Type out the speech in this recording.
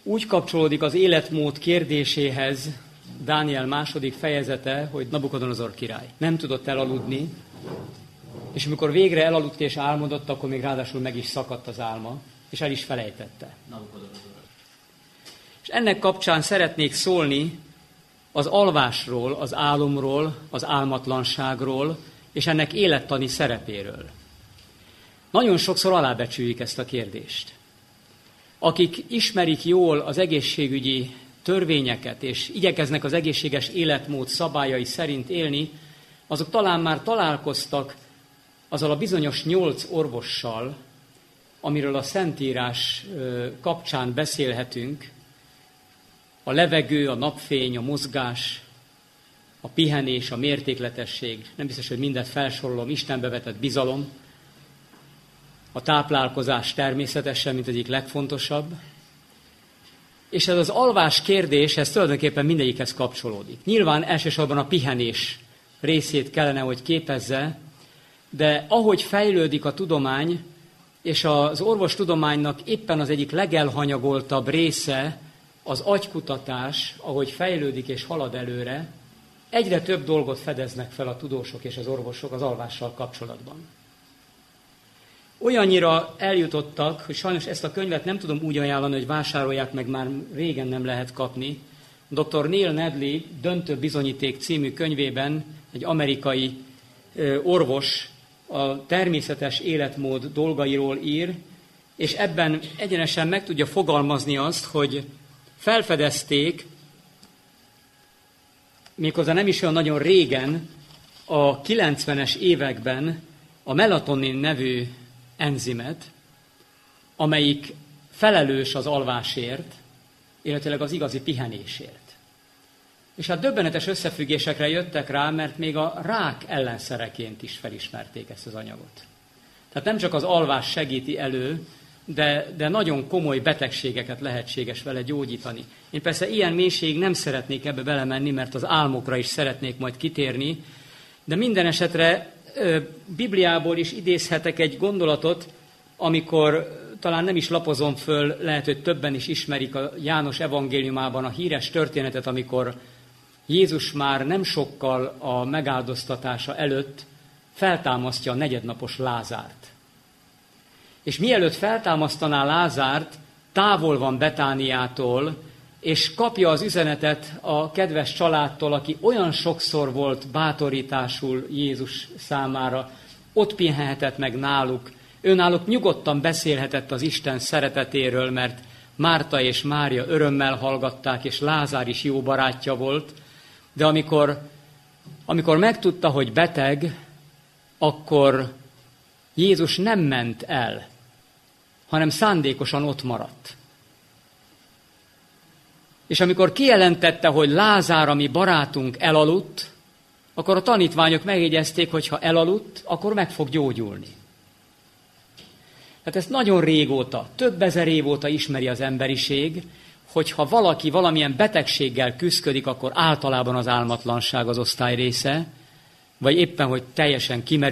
úgy kapcsolódik az életmód kérdéséhez Dániel második fejezete, hogy Nabukodonozor király nem tudott elaludni, és amikor végre elaludt és álmodott, akkor még ráadásul meg is szakadt az álma, és el is felejtette. És ennek kapcsán szeretnék szólni az alvásról, az álomról, az álmatlanságról, és ennek élettani szerepéről. Nagyon sokszor alábecsüljük ezt a kérdést. Akik ismerik jól az egészségügyi törvényeket, és igyekeznek az egészséges életmód szabályai szerint élni, azok talán már találkoztak azzal a bizonyos 8 orvossal, amiről a Szentírás kapcsán beszélhetünk, a levegő, a napfény, a mozgás, a pihenés, a mértékletesség, nem biztos, hogy mindet felsorolom, Istenbe vetett bizalom, a táplálkozás természetesen, mint egyik legfontosabb. És ez az alvás kérdés, ez tulajdonképpen mindegyikhez kapcsolódik. Nyilván elsősorban a pihenés részét kellene, hogy képezze, de ahogy fejlődik a tudomány, és az orvostudománynak éppen az egyik legelhanyagoltabb része az agykutatás, ahogy fejlődik és halad előre, egyre több dolgot fedeznek fel a tudósok és az orvosok az alvással kapcsolatban. Olyannyira eljutottak, hogy sajnos ezt a könyvet nem tudom úgy ajánlani, hogy vásárolják meg, már régen nem lehet kapni. Dr. Neil Nedley Döntő bizonyíték című könyvében egy amerikai orvos a természetes életmód dolgairól ír, és ebben egyenesen meg tudja fogalmazni azt, hogy felfedezték, méghozzá nem is olyan nagyon régen, a 90-es években a melatonin nevű enzimet, amelyik felelős az alvásért, illetőleg az igazi pihenésért. És hát döbbenetes összefüggésekre jöttek rá, mert még a rák ellenszereként is felismerték ezt az anyagot. Tehát nem csak az alvás segíti elő, de nagyon komoly betegségeket lehetséges vele gyógyítani. Én persze ilyen mélységig nem szeretnék ebbe belemenni, mert az álmokra is szeretnék majd kitérni, de minden esetre Bibliából is idézhetek egy gondolatot, amikor talán nem is lapozom föl, lehet, hogy többen is ismerik a János evangéliumában a híres történetet, amikor Jézus már nem sokkal a megáldoztatása előtt feltámasztja a negyednapos Lázárt. És mielőtt feltámasztaná Lázárt, távol van Betániától, és kapja az üzenetet a kedves családtól, aki olyan sokszor volt bátorításul Jézus számára, ott pihenhetett meg náluk, náluk nyugodtan beszélhetett az Isten szeretetéről, mert Márta és Mária örömmel hallgatták, és Lázár is jó barátja volt, de amikor megtudta, hogy beteg, akkor Jézus nem ment el, hanem szándékosan ott maradt. És amikor kijelentette, hogy Lázár, a mi barátunk elaludt, akkor a tanítványok megjegyezték, hogy ha elaludt, akkor meg fog gyógyulni. Tehát ezt nagyon régóta, több ezer év óta ismeri az emberiség, hogy ha valaki valamilyen betegséggel küszködik, akkor általában az álmatlanság az osztály része, vagy éppen, hogy teljesen kimerül,